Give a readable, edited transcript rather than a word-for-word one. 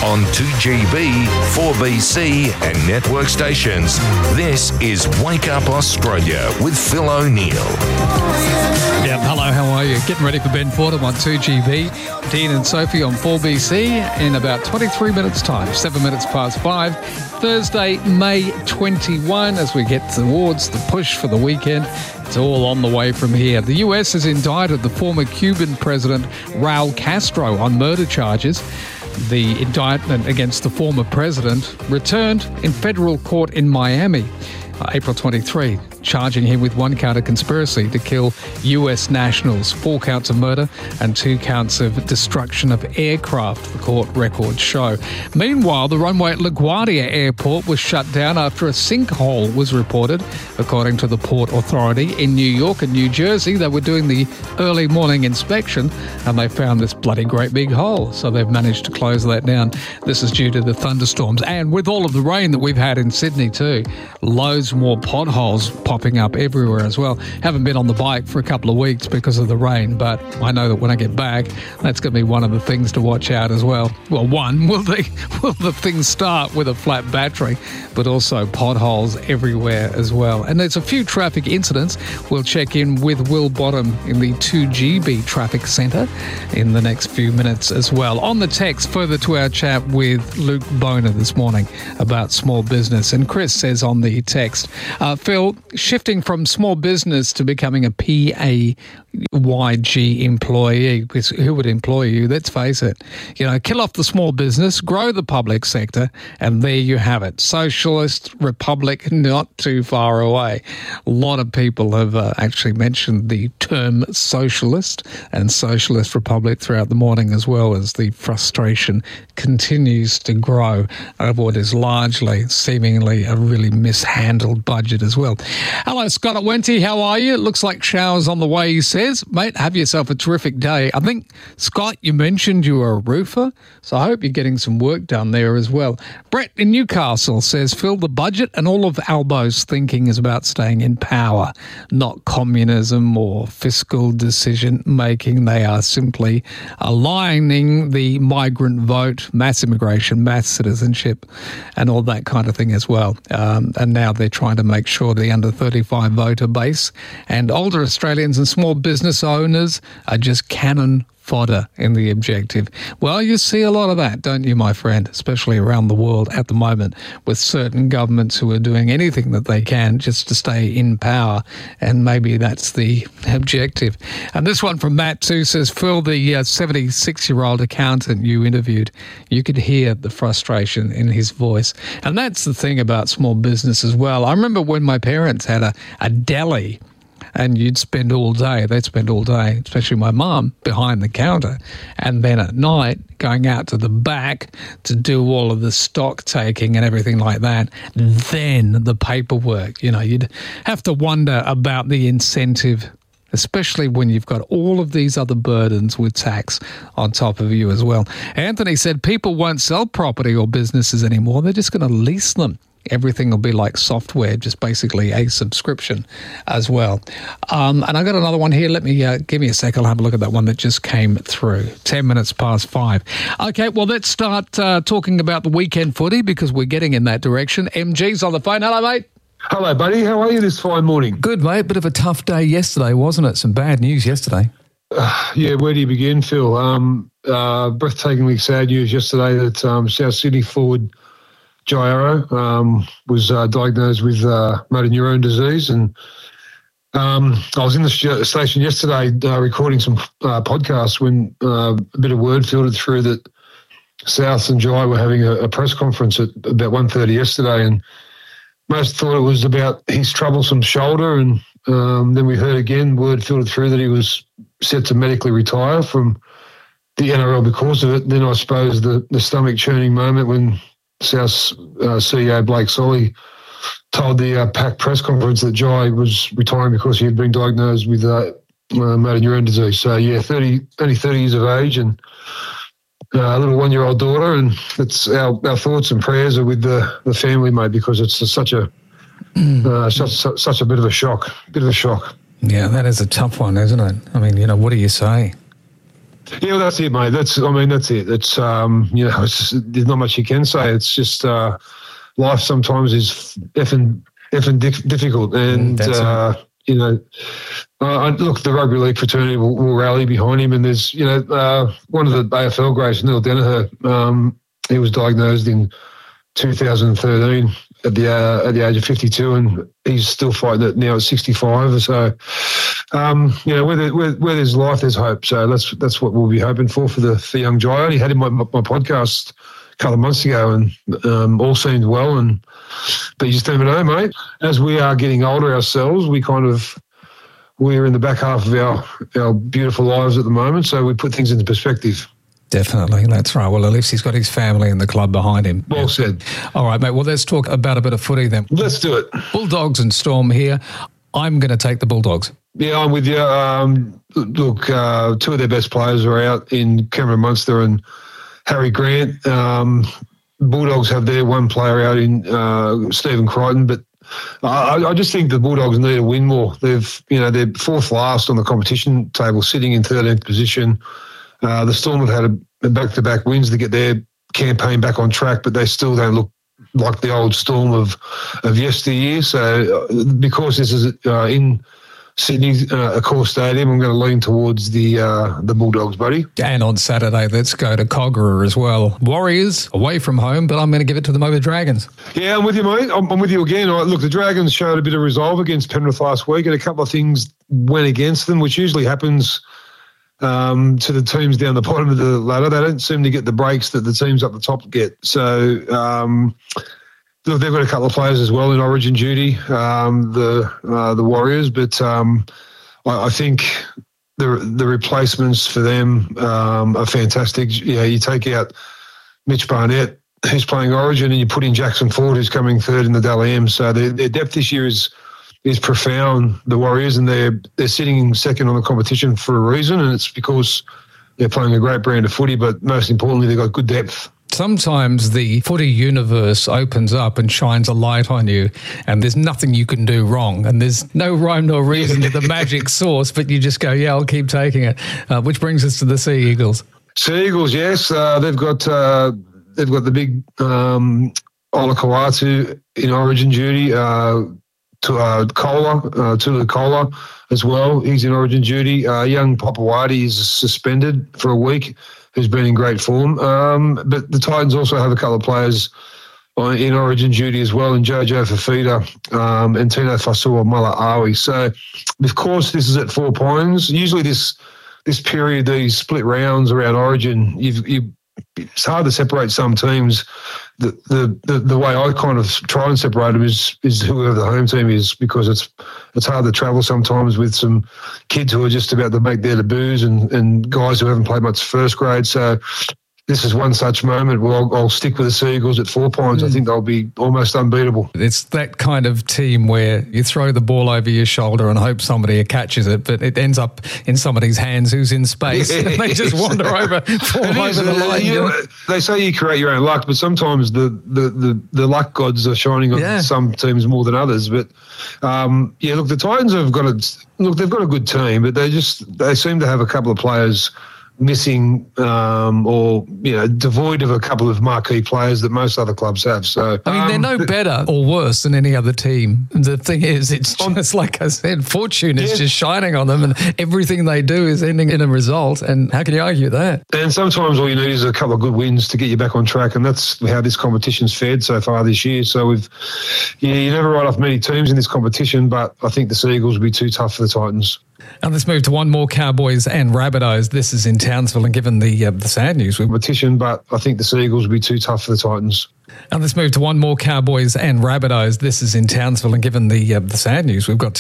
on 2GB, 4BC and network stations. This is Wake Up Australia with Phil O'Neill. Yeah, hello, how are you? Getting ready for Ben Fordham on 2GB, Dean and Sophie on 4BC in about 23 minutes time, 7 minutes past 5. Thursday, May 21, as we get towards the push for the weekend. It's all on the way from here. The US has indicted the former Cuban president Raul Castro on murder charges. The indictment against the former president returned in federal court in Miami, April 23, charging him with 1 count of conspiracy to kill US nationals, 4 counts of murder and 2 counts of destruction of aircraft, the court records show. Meanwhile, the runway at LaGuardia Airport was shut down after a sinkhole was reported. According to the Port Authority in New York and New Jersey, they were doing the early morning inspection and they found this bloody great big hole. So they've managed to close that down. This is due to the thunderstorms. And with all of the rain that we've had in Sydney too, loads more potholes popping up everywhere as well. Haven't been on the bike for a couple of weeks because of the rain, but I know that when I get back, that's going to be one of the things to watch out as well. Well, one, will the things start with a flat battery, but also potholes everywhere as well. And there's a few traffic incidents. We'll check in with Will Bottom in the 2GB Traffic Centre in the next few minutes as well. On the text, further to our chat with Luke Boner this morning about small business. And Chris says on the text, Phil, shifting from small business to becoming a PAYG employee, because who would employ you? Let's face it. Kill off the small business, grow the public sector, and there you have it. Socialist republic, not too far away. A lot of people have actually mentioned the term socialist and socialist republic throughout the morning, as well as the frustration continues to grow over what is largely, seemingly, a really mishandled budget as well. Hello, Scott at Wenty. How are you? It looks like showers on the way, he says. Mate, have yourself a terrific day. I think, Scott, you mentioned you were a roofer, so I hope you're getting some work done there as well. Brett in Newcastle says, Phil, the budget and all of Albo's thinking is about staying in power, not communism or fiscal decision-making. They are simply aligning the migrant vote, mass immigration, mass citizenship, and all that kind of thing as well. And now they're trying to make sure the under 35 voter base and older Australians and small business owners are just cannon fodder in the objective. Well, you see a lot of that, don't you, my friend, especially around the world at the moment, with certain governments who are doing anything that they can just to stay in power, and maybe that's the objective. And this one from Matt too says, Phil, the 76-year-old accountant you interviewed, you could hear the frustration in his voice. And that's the thing about small business as well. I remember when my parents had a deli, and they'd spend all day, especially my mum, behind the counter. And then at night, going out to the back to do all of the stock taking and everything like that. Then the paperwork, you'd have to wonder about the incentive, especially when you've got all of these other burdens with tax on top of you as well. Anthony said people won't sell property or businesses anymore. They're just going to lease them. Everything will be like software, just basically a subscription as well. And I got another one here. Let me give me a sec. I'll have a look at that one that just came through. 10 minutes past 5. Okay, well, let's start talking about the weekend footy because we're getting in that direction. MG's on the phone. Hello, mate. Hello, buddy. How are you this fine morning? Good, mate. Bit of a tough day yesterday, wasn't it? Some bad news yesterday. Yeah, where do you begin, Phil? Breathtakingly sad news yesterday that South Sydney forward Jairo was diagnosed with motor neurone disease, and I was in the station yesterday recording some podcasts when a bit of word filtered through that South and Jai were having a press conference at about 1:30 yesterday, and most thought it was about his troublesome shoulder, and then we heard again word filtered through that he was set to medically retire from the NRL because of it. Then I suppose the stomach churning moment when South's CEO Blake Solly told the PAC press conference that Jai was retiring because he had been diagnosed with motor neurone disease. So, yeah, only 30 years of age and a little 1-year-old daughter, and it's our thoughts and prayers are with the family, mate, because it's such a such a bit of a shock. Yeah, that is a tough one, isn't it? I mean, what do you say? Yeah, well, that's it, mate. That's it. It's there's not much you can say. It's just life sometimes is effing difficult, and look, the rugby league fraternity will rally behind him. And there's one of the AFL greats, Neil Danaher. He was diagnosed in 2013 at the age of 52, and he's still fighting it now at 65. So, where there's life, there's hope. So that's what we'll be hoping for the young Jai. I only had him on my podcast a couple of months ago, and all seemed well. But you just never know, mate. As we are getting older ourselves, we're in the back half of our beautiful lives at the moment, so we put things into perspective. Definitely, that's right. Well, at least he's got his family and the club behind him. Well said. All right, mate. Well, let's talk about a bit of footy then. Let's do it. Bulldogs and Storm here. I'm going to take the Bulldogs. Yeah, I'm with you. Look, two of their best players are out in Cameron Munster and Harry Grant. Bulldogs have their one player out in Stephen Crichton, but I just think the Bulldogs need to win more. They're fourth last on the competition table, sitting in 13th position. The Storm have had a back-to-back wins to get their campaign back on track, but they still don't look like the old Storm of yesteryear. So because this is in Sydney, Accor Stadium, I'm going to lean towards the Bulldogs, buddy. And on Saturday, let's go to Cogra as well. Warriors away from home, but I'm going to give it to the Moba Dragons. Yeah, I'm with you, mate. I'm with you again. Look, the Dragons showed a bit of resolve against Penrith last week, and a couple of things went against them, which usually happens to the teams down the bottom of the ladder. They don't seem to get the breaks that the teams up the top get. So, look, they've got a couple of players as well in Origin duty, the Warriors, but I think the replacements for them are fantastic. Yeah, you take out Mitch Barnett, who's playing Origin, and you put in Jackson Ford, who's coming third in the Dally M. So their depth this year is profound, the Warriors, and they're sitting second on the competition for a reason, and it's because they're playing a great brand of footy, but most importantly, they've got good depth. Sometimes the footy universe opens up and shines a light on you, and there's nothing you can do wrong, and there's no rhyme nor reason to the magic sauce, but you just go, yeah, I'll keep taking it. Which brings us to the Sea Eagles. Sea Eagles, yes. They've got the big Ola Kawatu in Origin duty, Tulu Kola as well. He's in Origin duty. Young Papawati is suspended for a week, who's been in great form. But the Titans also have a couple of players in Origin duty as well, and Jojo Fafita and Tino Fasua Mala'awi. So, of course, this is at Four Pines. Usually this period, these split rounds around Origin, it's hard to separate some teams. The way I kind of try and separate them is whoever the home team is, because it's hard to travel sometimes with some kids who are just about to make their debuts and guys who haven't played much first grade. So this is one such moment where I'll stick with the Sea Eagles at Four Pines. I think they'll be almost unbeatable. It's that kind of team where you throw the ball over your shoulder and hope somebody catches it, but it ends up in somebody's hands who's in space, and they just wander over, fall over the line. They say you create your own luck, but sometimes the luck gods are shining on some teams more than others. But look, the Titans they've got a good team, but they seem to have a couple of players missing or devoid of a couple of marquee players that most other clubs have. So I mean, they're no better or worse than any other team. The thing is, it's just like I said, fortune is just shining on them, and everything they do is ending in a result. And how can you argue that? And sometimes all you need is a couple of good wins to get you back on track, and that's how this competition's fared so far this year. So you never write off many teams in this competition, but I think the Sea Eagles will be too tough for the Titans. And let's move to one more, Cowboys and Rabbitohs. This is in Townsville, and given the sad news, competition, but I think the Sea Eagles will be too tough for the Titans. And let's move to one more, Cowboys and Rabbitohs. This is in Townsville, and given the sad news, we've got